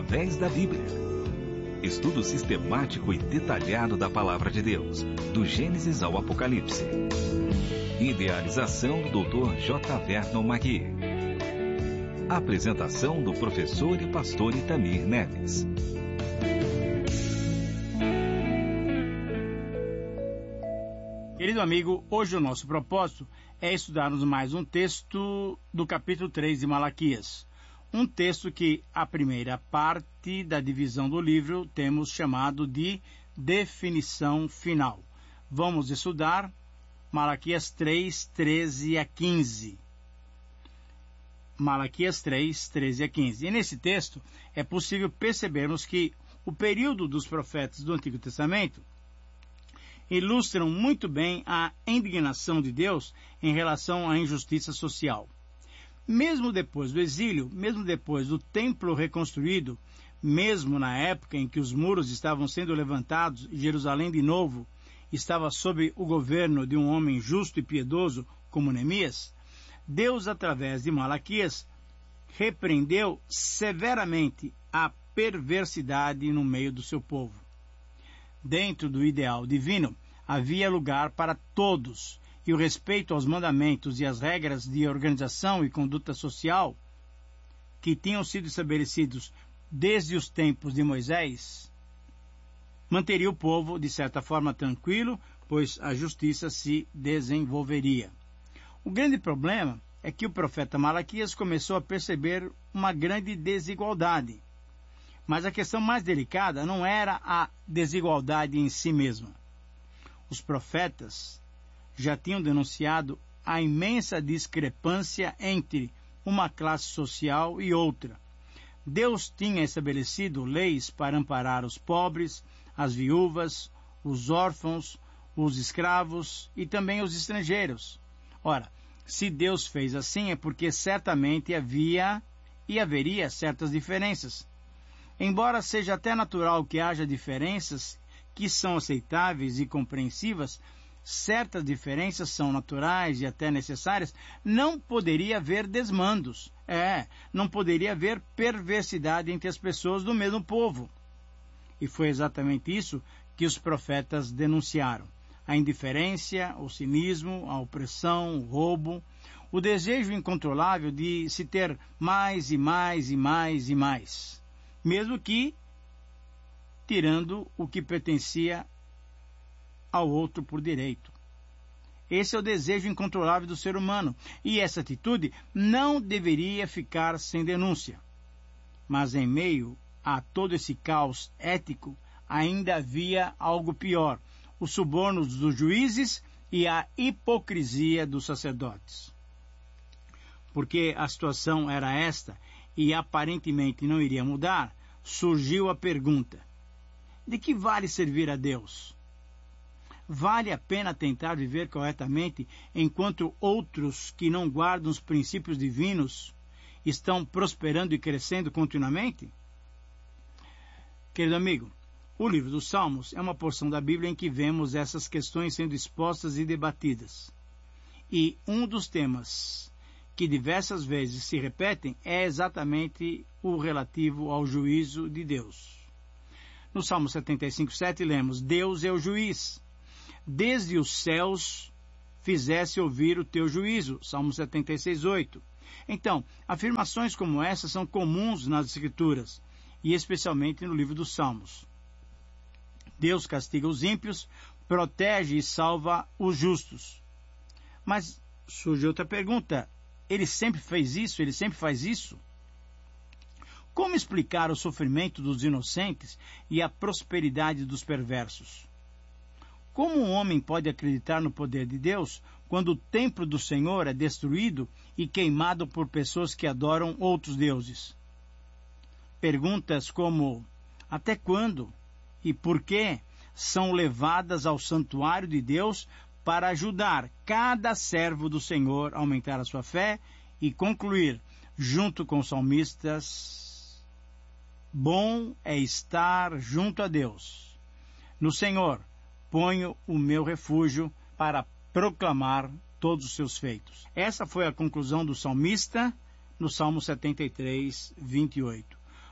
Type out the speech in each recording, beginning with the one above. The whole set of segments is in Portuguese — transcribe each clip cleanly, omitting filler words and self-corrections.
Através da Bíblia. Estudo sistemático e detalhado da Palavra de Deus, do Gênesis ao Apocalipse. Idealização do Dr. J. Vernon Magui. Apresentação do professor e pastor Itamir Neves. Querido amigo, hoje o nosso propósito é estudarmos mais um texto do capítulo 3 de Malaquias. Um texto que a primeira parte da divisão do livro temos chamado de definição final. Vamos estudar Malaquias 3, 13 a 15. Malaquias 3, 13 a 15. E nesse texto é possível percebermos que o período dos profetas do Antigo Testamento ilustram muito bem a indignação de Deus em relação à injustiça social. Mesmo depois do exílio, mesmo depois do templo reconstruído, mesmo na época em que os muros estavam sendo levantados e Jerusalém de novo estava sob o governo de um homem justo e piedoso como Neemias, Deus, através de Malaquias, repreendeu severamente a perversidade no meio do seu povo. Dentro do ideal divino, havia lugar para todos, e o respeito aos mandamentos e às regras de organização e conduta social que tinham sido estabelecidos desde os tempos de Moisés, manteria o povo, de certa forma, tranquilo, pois a justiça se desenvolveria. O grande problema é que o profeta Malaquias começou a perceber uma grande desigualdade. Mas a questão mais delicada não era a desigualdade em si mesma. Os profetas já tinham denunciado a imensa discrepância entre uma classe social e outra. Deus tinha estabelecido leis para amparar os pobres, as viúvas, os órfãos, os escravos e também os estrangeiros. Ora, se Deus fez assim é porque certamente havia e haveria certas diferenças. Embora seja até natural que haja diferenças que são aceitáveis e compreensivas, certas diferenças são naturais e até necessárias, não poderia haver desmandos. Não poderia haver perversidade entre as pessoas do mesmo povo. E foi exatamente isso que os profetas denunciaram. A indiferença, o cinismo, a opressão, o roubo, o desejo incontrolável de se ter mais e mais e mais e mais, mesmo que tirando o que pertencia ao outro por direito. Esse é o desejo incontrolável do ser humano, e essa atitude não deveria ficar sem denúncia. Mas em meio a todo esse caos ético, ainda havia algo pior: os subornos dos juízes e a hipocrisia dos sacerdotes. Porque a situação era esta, e aparentemente não iria mudar, surgiu a pergunta: de que vale servir a Deus? Vale a pena tentar viver corretamente enquanto outros que não guardam os princípios divinos estão prosperando e crescendo continuamente? Querido amigo, o livro dos Salmos é uma porção da Bíblia em que vemos essas questões sendo expostas e debatidas. E um dos temas que diversas vezes se repetem é exatamente o relativo ao juízo de Deus. No Salmo 75:7 lemos: Deus é o juiz. Desde os céus fizesse ouvir o teu juízo. Salmo 76:8. Então, afirmações como essa são comuns nas Escrituras, e especialmente no livro dos Salmos. Deus castiga os ímpios, protege e salva os justos. Mas surge outra pergunta: ele sempre fez isso? Ele sempre faz isso? Como explicar o sofrimento dos inocentes e a prosperidade dos perversos? Como um homem pode acreditar no poder de Deus quando o templo do Senhor é destruído e queimado por pessoas que adoram outros deuses? Perguntas como: até quando e por que são levadas ao santuário de Deus para ajudar cada servo do Senhor a aumentar a sua fé e concluir, junto com os salmistas: bom é estar junto a Deus. No Senhor ponho o meu refúgio para proclamar todos os seus feitos. Essa foi a conclusão do salmista no Salmo 73, 28.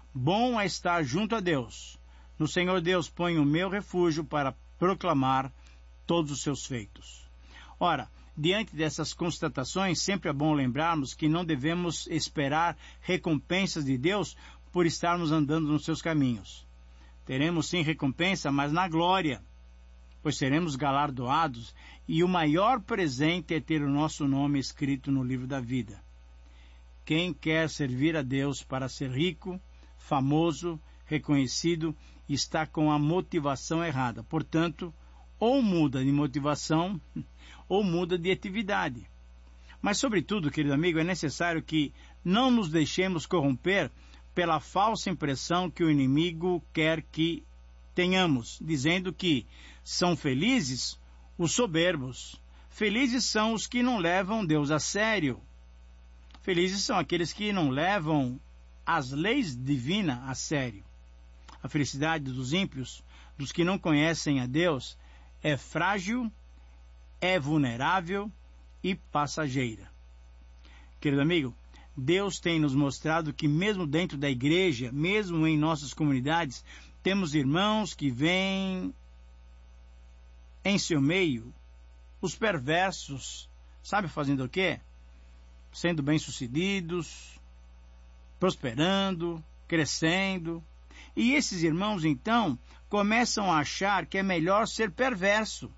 Bom é estar junto a Deus. No Senhor Deus ponho o meu refúgio para proclamar todos os seus feitos. Ora, diante dessas constatações, sempre é bom lembrarmos que não devemos esperar recompensas de Deus por estarmos andando nos seus caminhos. Teremos sim recompensa, mas na glória, pois seremos galardoados, e o maior presente é ter o nosso nome escrito no livro da vida. Quem quer servir a Deus para ser rico, famoso, reconhecido, está com a motivação errada. Portanto, ou muda de motivação, ou muda de atividade. Mas, sobretudo, querido amigo, é necessário que não nos deixemos corromper pela falsa impressão que o inimigo quer que tenhamos, dizendo que são felizes os soberbos. Felizes são os que não levam Deus a sério. Felizes são aqueles que não levam as leis divinas a sério. A felicidade dos ímpios, dos que não conhecem a Deus, é frágil, é vulnerável e passageira. Querido amigo, Deus tem nos mostrado que mesmo dentro da igreja, mesmo em nossas comunidades, temos irmãos que veem em seu meio os perversos, sabe fazendo o quê? Sendo bem-sucedidos, prosperando, crescendo. E esses irmãos, então, começam a achar que é melhor ser perverso.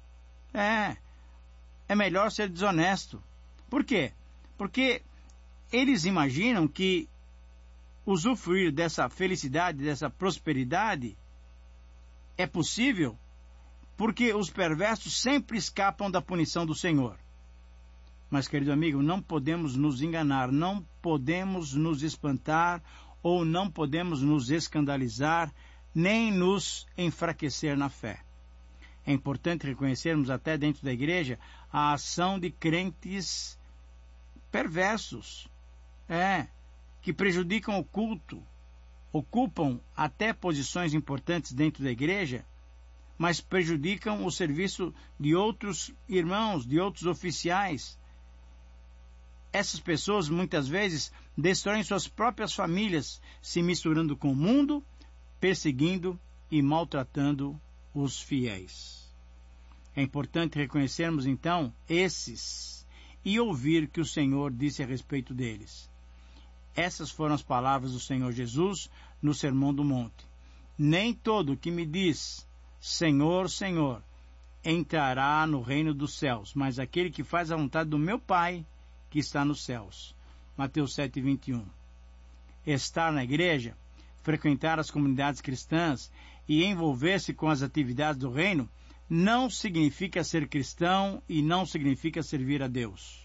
É melhor ser desonesto. Por quê? Porque eles imaginam que usufruir dessa felicidade, dessa prosperidade, é possível porque os perversos sempre escapam da punição do Senhor. Mas, querido amigo, não podemos nos enganar, não podemos nos espantar ou não podemos nos escandalizar, nem nos enfraquecer na fé. É importante reconhecermos até dentro da igreja a ação de crentes perversos, que prejudicam o culto, ocupam até posições importantes dentro da igreja, mas prejudicam o serviço de outros irmãos, de outros oficiais. Essas pessoas muitas vezes destroem suas próprias famílias, se misturando com o mundo, perseguindo e maltratando os fiéis. É importante reconhecermos então esses e ouvir o que o Senhor disse a respeito deles. Essas foram as palavras do Senhor Jesus no Sermão do Monte. Nem todo que me diz Senhor, Senhor, entrará no reino dos céus, mas aquele que faz a vontade do meu Pai que está nos céus. Mateus 7:21. Estar na igreja, frequentar as comunidades cristãs e envolver-se com as atividades do reino não significa ser cristão e não significa servir a Deus.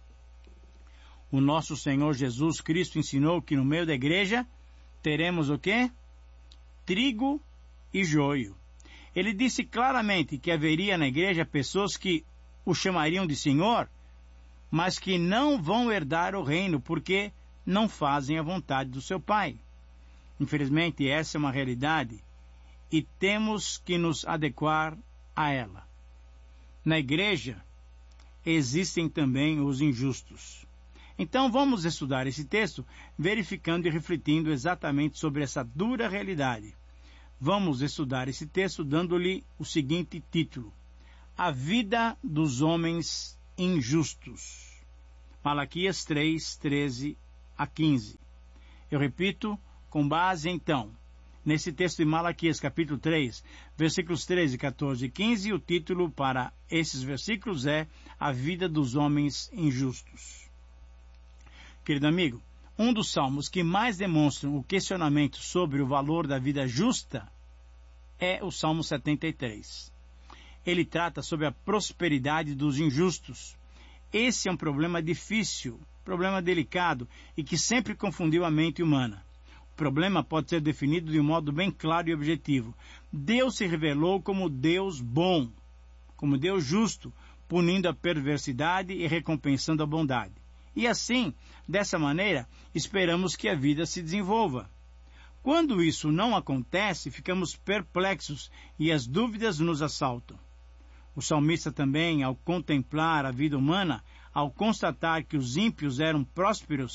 O nosso Senhor Jesus Cristo ensinou que no meio da igreja teremos o quê? Trigo e joio. Ele disse claramente que haveria na igreja pessoas que o chamariam de Senhor, mas que não vão herdar o reino porque não fazem a vontade do seu Pai. Infelizmente, essa é uma realidade e temos que nos adequar a ela. Na igreja existem também os injustos. Então vamos estudar esse texto, verificando e refletindo exatamente sobre essa dura realidade. Vamos estudar esse texto dando-lhe o seguinte título: A vida dos homens injustos. Malaquias 3, 13 a 15. Eu repito, com base então, nesse texto de Malaquias capítulo 3, versículos 13, 14 e 15, o título para esses versículos é A vida dos homens injustos. Querido amigo, um dos salmos que mais demonstram o questionamento sobre o valor da vida justa é o Salmo 73. Ele trata sobre a prosperidade dos injustos. Esse é um problema difícil, problema delicado e que sempre confundiu a mente humana. O problema pode ser definido de um modo bem claro e objetivo. Deus se revelou como Deus bom, como Deus justo, punindo a perversidade e recompensando a bondade. E assim, dessa maneira, esperamos que a vida se desenvolva. Quando isso não acontece, ficamos perplexos e as dúvidas nos assaltam. O salmista também, ao contemplar a vida humana, ao constatar que os ímpios eram prósperos,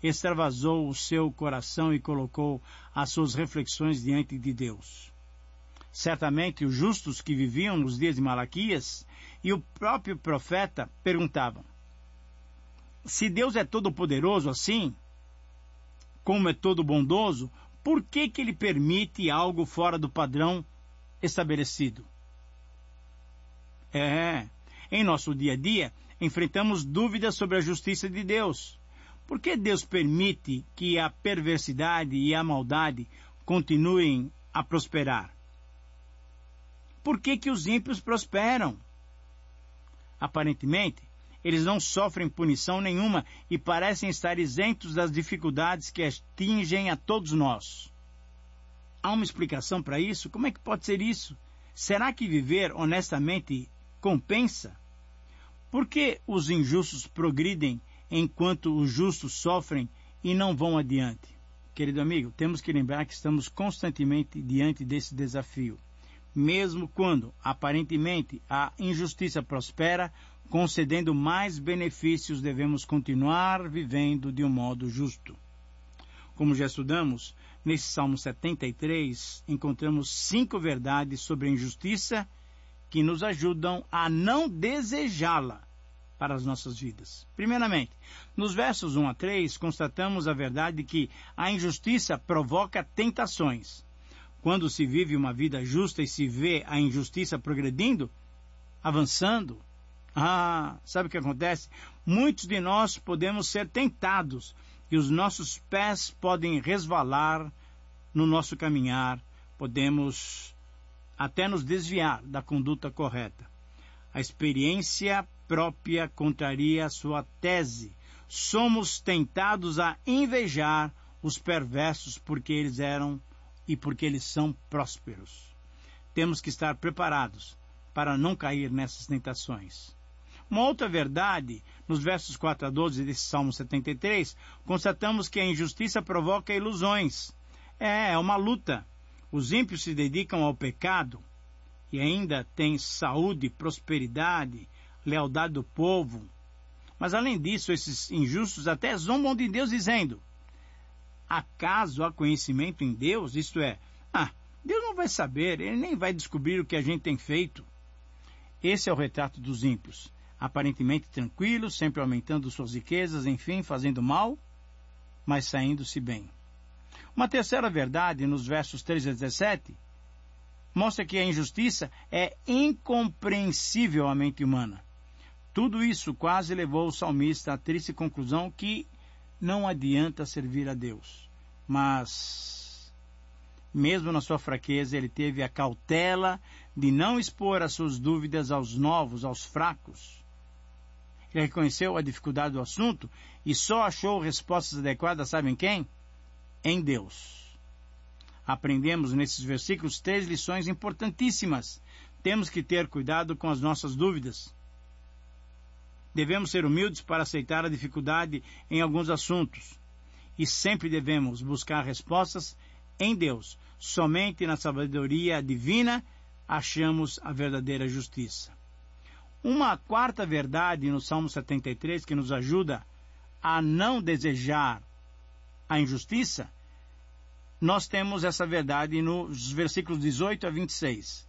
extravasou o seu coração e colocou as suas reflexões diante de Deus. Certamente os justos que viviam nos dias de Malaquias e o próprio profeta perguntavam: se Deus é todo poderoso assim, como é todo bondoso, por que ele permite algo fora do padrão estabelecido? Em nosso dia a dia, enfrentamos dúvidas sobre a justiça de Deus. Por que Deus permite que a perversidade e a maldade continuem a prosperar? Por que os ímpios prosperam? Aparentemente, eles não sofrem punição nenhuma e parecem estar isentos das dificuldades que atingem a todos nós. Há uma explicação para isso? Como é que pode ser isso? Será que viver honestamente compensa? Por que os injustos progridem enquanto os justos sofrem e não vão adiante? Querido amigo, temos que lembrar que estamos constantemente diante desse desafio. Mesmo quando, aparentemente, a injustiça prospera, concedendo mais benefícios, devemos continuar vivendo de um modo justo. Como já estudamos, nesse Salmo 73, encontramos 5 verdades sobre a injustiça que nos ajudam a não desejá-la para as nossas vidas. Primeiramente, nos versos 1 a 3, constatamos a verdade de que a injustiça provoca tentações. Quando se vive uma vida justa e se vê a injustiça progredindo, avançando, sabe o que acontece? Muitos de nós podemos ser tentados e os nossos pés podem resvalar no nosso caminhar, podemos até nos desviar da conduta correta. A experiência própria contraria a sua tese. Somos tentados a invejar os perversos porque eles eram e porque eles são prósperos. Temos que estar preparados para não cair nessas tentações. Uma outra verdade, nos versos 4 a 12 desse Salmo 73, constatamos que a injustiça provoca ilusões. É uma luta. Os ímpios se dedicam ao pecado e ainda têm saúde, prosperidade, lealdade do povo. Mas além disso, esses injustos até zombam de Deus dizendo: acaso há conhecimento em Deus? Isto é, Deus não vai saber, Ele nem vai descobrir o que a gente tem feito. Esse é o retrato dos ímpios, aparentemente tranquilos, sempre aumentando suas riquezas, enfim, fazendo mal, mas saindo-se bem. Uma terceira verdade, nos versos 13 a 17, mostra que a injustiça é incompreensível à mente humana. Tudo isso quase levou o salmista à triste conclusão que não adianta servir a Deus. Mas, mesmo na sua fraqueza, ele teve a cautela de não expor as suas dúvidas aos novos, aos fracos. Ele reconheceu a dificuldade do assunto e só achou respostas adequadas, sabem quem? Em Deus. Aprendemos nesses versículos 3 lições importantíssimas. Temos que ter cuidado com as nossas dúvidas. Devemos ser humildes para aceitar a dificuldade em alguns assuntos. E sempre devemos buscar respostas em Deus. Somente na sabedoria divina achamos a verdadeira justiça. Uma quarta verdade no Salmo 73 que nos ajuda a não desejar a injustiça, nós temos essa verdade nos versículos 18 a 26.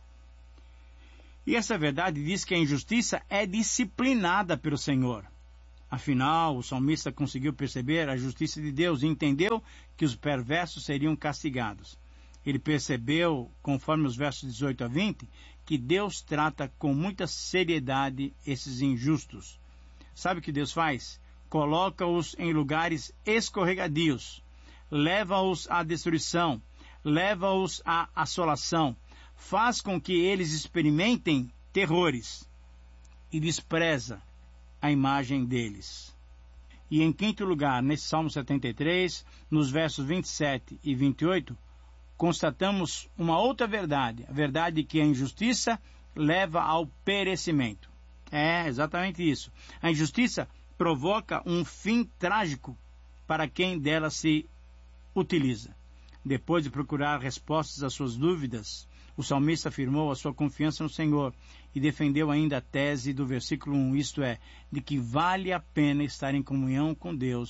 E essa verdade diz que a injustiça é disciplinada pelo Senhor. Afinal, o salmista conseguiu perceber a justiça de Deus e entendeu que os perversos seriam castigados. Ele percebeu, conforme os versos 18 a 20, que Deus trata com muita seriedade esses injustos. Sabe o que Deus faz? Coloca-os em lugares escorregadios, leva-os à destruição, leva-os à assolação, faz com que eles experimentem terrores e despreza a imagem deles. E em quinto lugar, nesse Salmo 73, nos versos 27 e 28, constatamos uma outra verdade, a verdade que a injustiça leva ao perecimento. É exatamente isso. A injustiça provoca um fim trágico para quem dela se utiliza. Depois de procurar respostas às suas dúvidas, o salmista afirmou a sua confiança no Senhor e defendeu ainda a tese do versículo 1, isto é, de que vale a pena estar em comunhão com Deus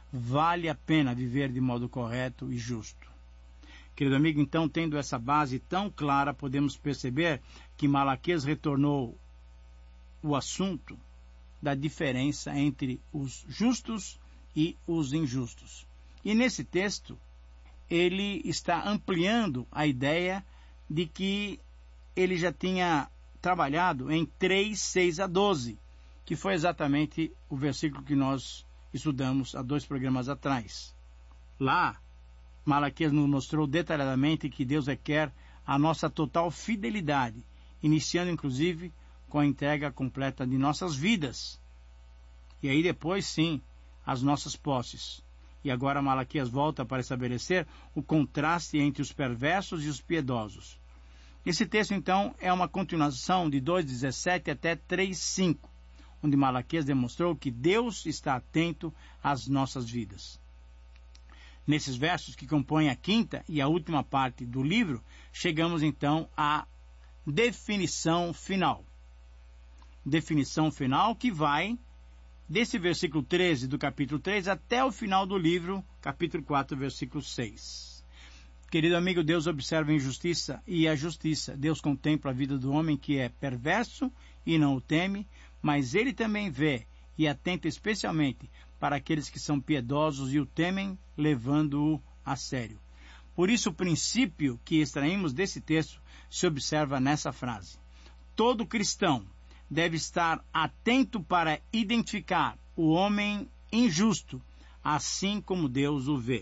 vale a pena viver de modo correto e justo. Querido amigo, então, tendo essa base tão clara, podemos perceber que Malaquias retornou o assunto da diferença entre os justos e os injustos. E nesse texto, ele está ampliando a ideia de que ele já tinha trabalhado em 3, 6 a 12, que foi exatamente o versículo que nós estudamos há 2 programas atrás. Lá, Malaquias nos mostrou detalhadamente que Deus requer a nossa total fidelidade, iniciando inclusive com a entrega completa de nossas vidas. E aí depois, sim, as nossas posses. E agora Malaquias volta para estabelecer o contraste entre os perversos e os piedosos. Esse texto, então, é uma continuação de 2:17 até 3:5, onde Malaquias demonstrou que Deus está atento às nossas vidas. Nesses versos que compõem a quinta e a última parte do livro, chegamos então à definição final. Definição final que vai desse versículo 13 do capítulo 3 até o final do livro, capítulo 4, versículo 6. Querido amigo, Deus observa a injustiça e a justiça. Deus contempla a vida do homem que é perverso e não o teme, mas ele também vê e atenta especialmente para aqueles que são piedosos e o temem, levando-o a sério. Por isso, o princípio que extraímos desse texto se observa nessa frase. Todo cristão deve estar atento para identificar o homem injusto, assim como Deus o vê.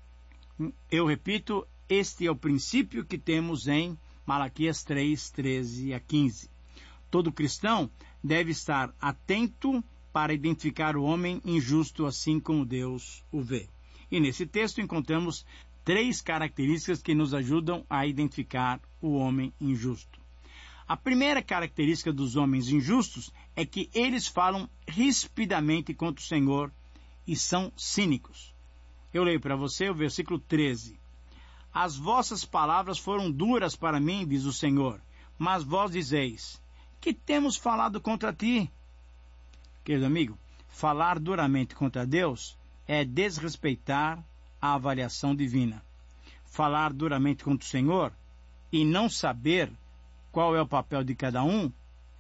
Eu repito, este é o princípio que temos em Malaquias 3, 13 a 15. Todo cristão deve estar atento para identificar o homem injusto, assim como Deus o vê. E nesse texto encontramos 3 características que nos ajudam a identificar o homem injusto. A primeira característica dos homens injustos é que eles falam rispidamente contra o Senhor e são cínicos. Eu leio para você o versículo 13. As vossas palavras foram duras para mim, diz o Senhor, mas vós dizeis, que temos falado contra ti? Querido amigo, falar duramente contra Deus é desrespeitar a avaliação divina. Falar duramente contra o Senhor e não saber qual é o papel de cada um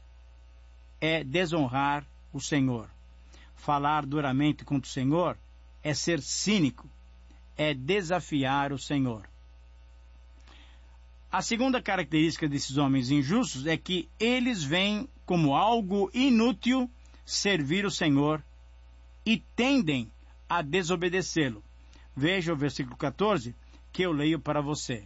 é desonrar o Senhor. Falar duramente contra o Senhor é ser cínico, é desafiar o Senhor. A segunda característica desses homens injustos é que eles veem como algo inútil servir o Senhor e tendem a desobedecê-lo. Veja o versículo 14 que eu leio para você.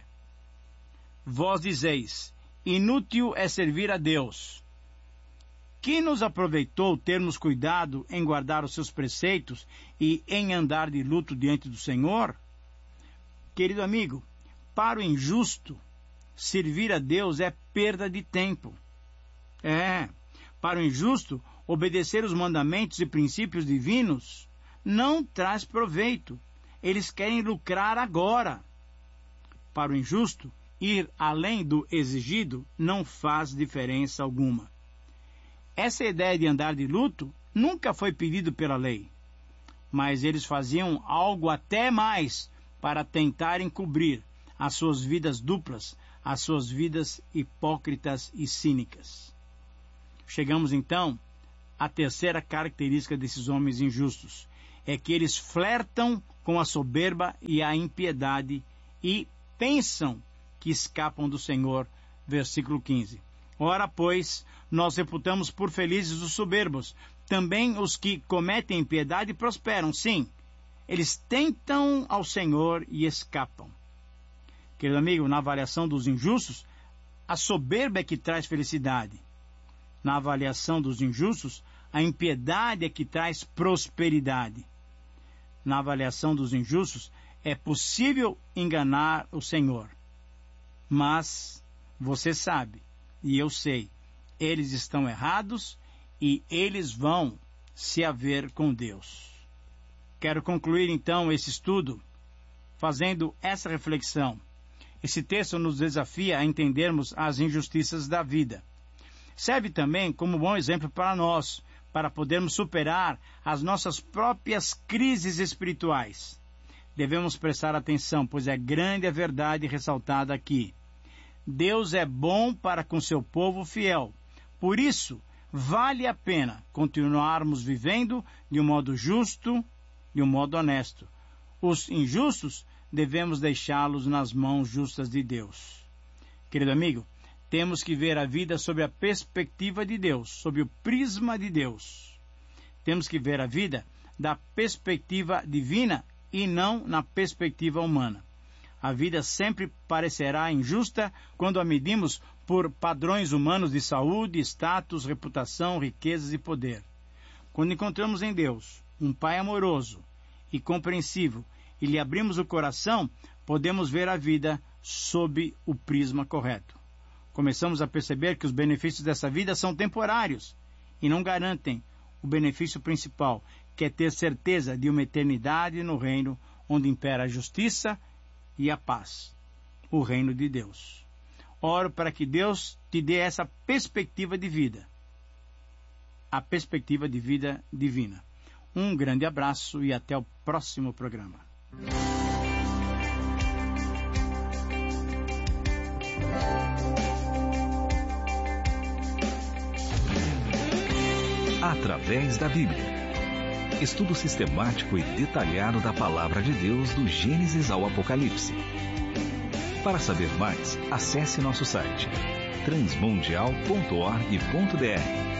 Vós dizeis, inútil é servir a Deus. Que nos aproveitou termos cuidado em guardar os seus preceitos e em andar de luto diante do Senhor? Querido amigo, para o injusto, servir a Deus é perda de tempo. Para o injusto, obedecer os mandamentos e princípios divinos não traz proveito. Eles querem lucrar agora. Para o injusto, ir além do exigido não faz diferença alguma. Essa ideia de andar de luto nunca foi pedido pela lei, mas eles faziam algo até mais para tentar encobrir as suas vidas duplas, as suas vidas hipócritas e cínicas. Chegamos então à terceira característica desses homens injustos, é que eles flertam com a soberba e a impiedade e pensam que escapam do Senhor. Versículo 15. Ora, pois, nós reputamos por felizes os soberbos. Também os que cometem impiedade prosperam. Sim, eles tentam ao Senhor e escapam. Querido amigo, na avaliação dos injustos, a soberba é que traz felicidade. Na avaliação dos injustos, a impiedade é que traz prosperidade. Na avaliação dos injustos, é possível enganar o Senhor. Mas você sabe, e eu sei, eles estão errados e eles vão se haver com Deus. Quero concluir então esse estudo fazendo essa reflexão. Esse texto nos desafia a entendermos as injustiças da vida. Serve também como bom exemplo para nós, para podermos superar as nossas próprias crises espirituais. Devemos prestar atenção, pois é grande a verdade ressaltada aqui. Deus é bom para com seu povo fiel. Por isso, vale a pena continuarmos vivendo de um modo justo, de um modo honesto. Os injustos devemos deixá-los nas mãos justas de Deus. Querido amigo, temos que ver a vida sob a perspectiva de Deus, sob o prisma de Deus. Temos que ver a vida da perspectiva divina e não na perspectiva humana. A vida sempre parecerá injusta quando a medimos por padrões humanos de saúde, status, reputação, riquezas e poder. Quando encontramos em Deus um Pai amoroso e compreensivo e lhe abrimos o coração, podemos ver a vida sob o prisma correto. Começamos a perceber que os benefícios dessa vida são temporários e não garantem o benefício principal, que é ter certeza de uma eternidade no reino onde impera a justiça e a paz, o reino de Deus. Oro para que Deus te dê essa perspectiva de vida, a perspectiva de vida divina. Um grande abraço e até o próximo programa. Através da Bíblia. Estudo sistemático e detalhado da Palavra de Deus do Gênesis ao Apocalipse. Para saber mais, acesse nosso site transmundial.org.br.